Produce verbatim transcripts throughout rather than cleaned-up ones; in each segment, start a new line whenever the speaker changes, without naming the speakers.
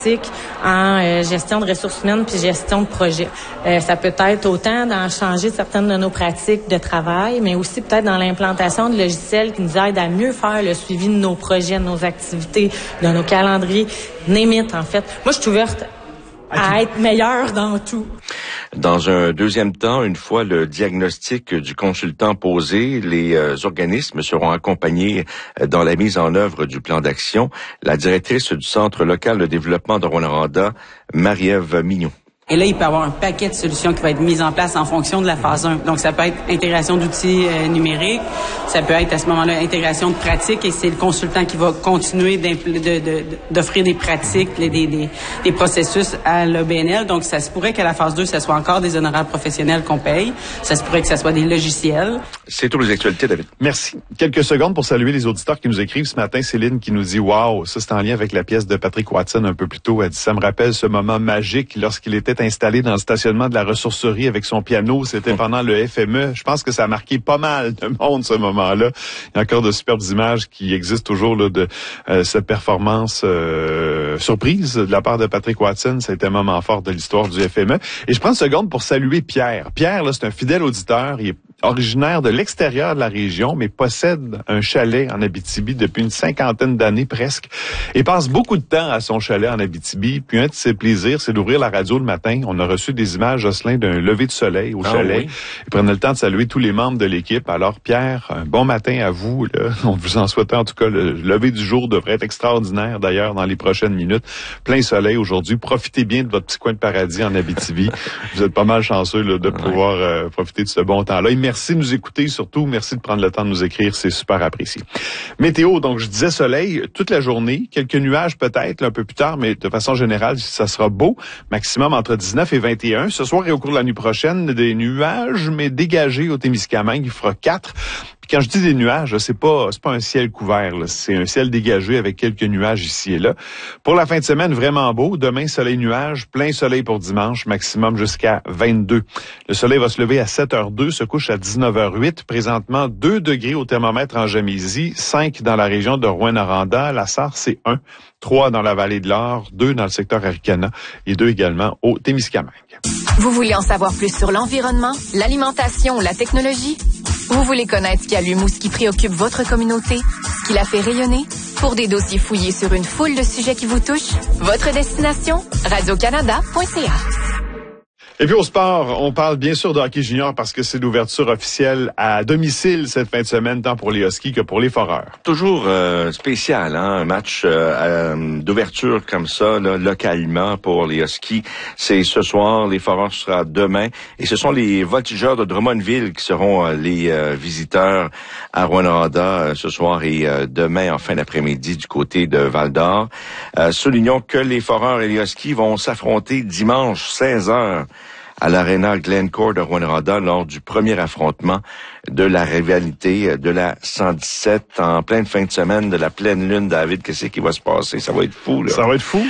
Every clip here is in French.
en euh, gestion de ressources humaines puis gestion de projet. Euh, ça peut être autant dans changer certaines de nos pratiques de travail, mais aussi peut-être dans l'implantation de logiciels qui nous aident à mieux faire le suivi de nos projets, de nos activités, de nos calendriers. Name it, en fait. Moi, je suis ouverte à être meilleure dans tout.
Dans un deuxième temps, une fois le diagnostic du consultant posé, les euh, organismes seront accompagnés dans la mise en œuvre du plan d'action. La directrice du Centre local de développement de Rouyn-Noranda, Marie-Ève Mignon.
Et là, il peut y avoir un paquet de solutions qui va être mis en place en fonction de la phase un. Donc, ça peut être intégration d'outils euh, numériques, ça peut être à ce moment-là intégration de pratiques, et c'est le consultant qui va continuer de, de, d'offrir des pratiques, des, des, des processus à l'O B N L. Donc, ça se pourrait qu'à la phase deux, ça soit encore des honoraires professionnels qu'on paye. Ça se pourrait que ça soit des logiciels.
C'est toutes les actualités, David.
Merci. Quelques secondes pour saluer les auditeurs qui nous écrivent ce matin. Céline qui nous dit « Wow, ça c'est en lien avec la pièce de Patrick Watson un peu plus tôt. » Elle dit « Ça me rappelle ce moment magique lorsqu'il était installé dans le stationnement de la ressourcerie avec son piano. C'était pendant le F M E. » Je pense que ça a marqué pas mal de monde, ce moment-là. Il y a encore de superbes images qui existent toujours là, de euh, cette performance euh, surprise de la part de Patrick Watson. C'était un moment fort de l'histoire du F M E. Et je prends une seconde pour saluer Pierre. Pierre, là, c'est un fidèle auditeur. Il est originaire de l'extérieur de la région, mais possède un chalet en Abitibi depuis une cinquantaine d'années presque, et passe beaucoup de temps à son chalet en Abitibi. Puis un de ses plaisirs, c'est d'ouvrir la radio le matin. On a reçu des images, Jocelyn, d'un lever de soleil au ah, chalet. Oui. Il prenait le temps de saluer tous les membres de l'équipe. Alors Pierre, un bon matin à vous. Là. On vous en souhaite en tout cas. Le lever du jour devrait être extraordinaire d'ailleurs dans les prochaines minutes. Plein soleil aujourd'hui. Profitez bien de votre petit coin de paradis en Abitibi. Vous êtes pas mal chanceux là, de ouais. pouvoir euh, profiter de ce bon temps-là. Et merci de nous écouter, surtout merci de prendre le temps de nous écrire, c'est super apprécié. Météo, donc je disais soleil toute la journée, quelques nuages peut-être là, un peu plus tard, mais de façon générale, ça sera beau, maximum entre dix-neuf et vingt et un. Ce soir et au cours de la nuit prochaine, des nuages, mais dégagés au Témiscamingue, il fera quatre. Puis quand je dis des nuages, c'est pas c'est pas un ciel couvert, là. C'est un ciel dégagé avec quelques nuages ici et là. Pour la fin de semaine, vraiment beau. Demain, soleil nuage, plein soleil pour dimanche, maximum jusqu'à vingt-deux. Le soleil va se lever à sept heures deux, se couche à dix-neuf heures huit. Présentement, deux degrés au thermomètre en Jamaisie, cinq dans la région de Rouyn-Noranda. La Sarre, c'est un. trois dans la vallée de l'Or, deux dans le secteur Aricana et deux également au Témiscamingue.
Vous voulez en savoir plus sur l'environnement, l'alimentation ou la technologie? Vous voulez connaître ce qui allume ou ce qui préoccupe votre communauté, ce qui la fait rayonner? Pour des dossiers fouillés sur une foule de sujets qui vous touchent, votre destination, radio canada point c a.
Et puis au sport, on parle bien sûr de hockey junior parce que c'est l'ouverture officielle à domicile cette fin de semaine, tant pour les Huskies que pour les Foreurs.
Toujours euh, spécial, hein, un match euh, euh, d'ouverture comme ça, là, localement pour les Huskies. C'est ce soir, les Foreurs sera demain. Et ce sont les Voltigeurs de Drummondville qui seront euh, les euh, visiteurs à Rouyn-Noranda euh, ce soir et euh, demain en fin d'après-midi du côté de Val-d'Or. Euh, soulignons que les Foreurs et les Huskies vont s'affronter dimanche seize heures à l'Arena Glencore de Rouyn-Noranda lors du premier affrontement de la rivalité de la cent dix-sept en pleine fin de semaine de la pleine lune. David, qu'est-ce qui va se passer? Ça va être fou, là.
Ça va être fou.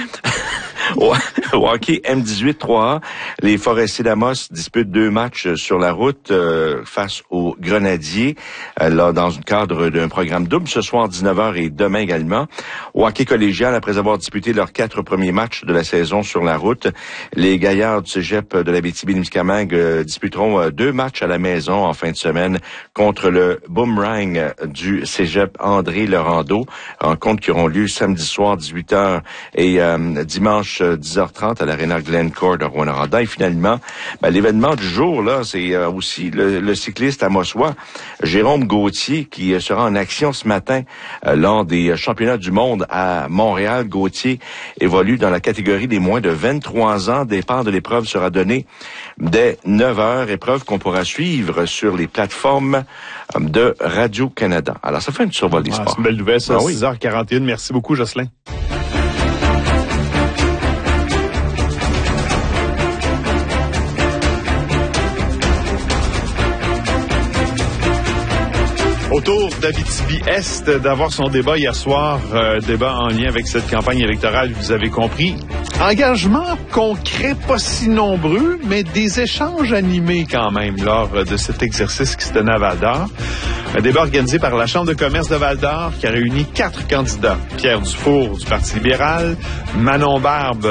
Au hockey M dix-huit trois A, les Forestiers d'Amos disputent deux matchs sur la route euh, face aux Grenadiers, euh, là dans le cadre d'un programme double ce soir dix-neuf heures et demain également. Au hockey collégial, après avoir disputé leurs quatre premiers matchs de la saison sur la route, les Gaillards du Cégep de l'Abitibi-Témiscamingue euh, disputeront euh, deux matchs à la maison en fin de semaine contre le Boomerang du Cégep André Laurando, rencontres qui auront lieu samedi soir dix-huit heures et euh, dimanche dix heures trente à l'Arena Glencore de Rouyn-Noranda. Et finalement, ben, l'événement du jour, là, c'est euh, aussi le, le cycliste amosois Jérôme Gauthier qui euh, sera en action ce matin euh, lors des championnats du monde à Montréal. Gauthier évolue dans la catégorie des moins de vingt-trois ans. Départ de l'épreuve sera donné dès neuf heures. Épreuve qu'on pourra suivre sur les plateformes de Radio-Canada. Alors, ça fait une survol des
ah,
sports.
C'est une belle nouvelle, ça.
Ah, oui.
six heures quarante et un. Merci beaucoup, Jocelyn. Autour d'Abitibi-Est, d'avoir son débat hier soir, euh, débat en lien avec cette campagne électorale, vous avez compris. Engagement concret, pas si nombreux, mais des échanges animés quand même lors de cet exercice qui se tenait à Val-d'Or. Un débat organisé par la Chambre de commerce de Val-d'Or qui a réuni quatre candidats. Pierre Dufour du Parti libéral, Manon Barbe